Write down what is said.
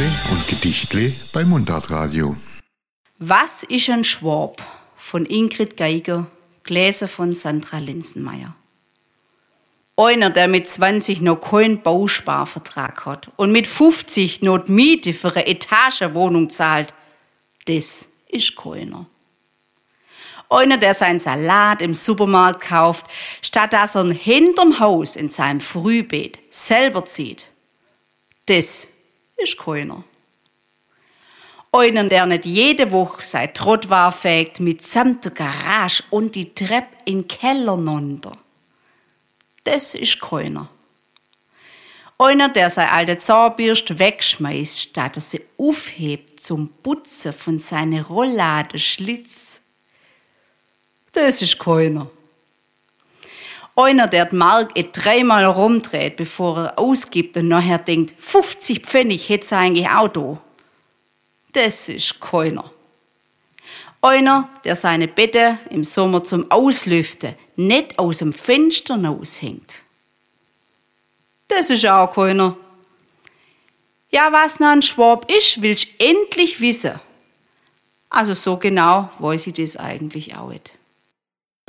Sachtle und Gedichtle bei Mundartradio. Was ist ein Schwab? Von Ingrid Geiger, gelesen von Sandra Linsenmeier. Einer, der mit 20 noch keinen Bausparvertrag hat und mit 50 noch die Miete für eine Etagenwohnung zahlt, das ist keiner. Einer, der seinen Salat im Supermarkt kauft, statt dass er ihn hinterm Haus in seinem Frühbeet selber zieht, das ist keiner. Einer, der nicht jede Woche sein Trottwar fegt mitsamt der Garage und die Treppe in den Keller runter. Das ist keiner. Einer, der seine alte Zahnbürste wegschmeißt, statt er sie aufhebt zum Putzen von seinen Rollladenschlitz. Das ist keiner. Einer, der die Mark 3-mal rumdreht, bevor er ausgibt und nachher denkt, 50 Pfennig hätte eigentlich auch da. Das ist keiner. Einer, der seine Betten im Sommer zum Auslüften nicht aus dem Fenster raushängt. Das ist auch keiner. Ja, was noch ein Schwab ist, willst du endlich wissen. Also so genau weiß ich das eigentlich auch nicht.